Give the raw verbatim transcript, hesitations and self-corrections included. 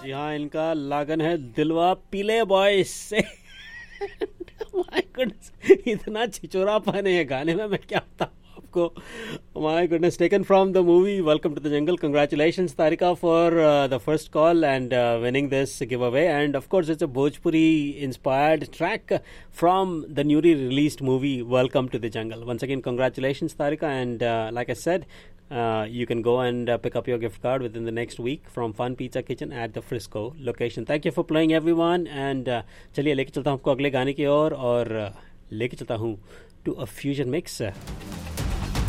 जी हाँ, इनका लागन है दिलवा पीले बॉयज से। माय गुडनेस, इतना छिचोरापन है ये गाने में, मैं क्या बताऊँ आपको। My goodness, taken from the movie welcome to the jungle. Congratulations Tarika for uh, the first call and uh, winning this giveaway. And of course it's a Bhojpuri inspired track from the newly released movie Welcome to the Jungle. Once again, congratulations Tarika, and uh, like I said, Uh, you can go and uh, pick up your gift card within the next week from Fun Pizza Kitchen at the Frisco location. Thank you for playing everyone, and uh, चलिए लेके चलता हूँ आपको अगले गाने की ओर और uh, लेके चलता हूँ to a fusion mix.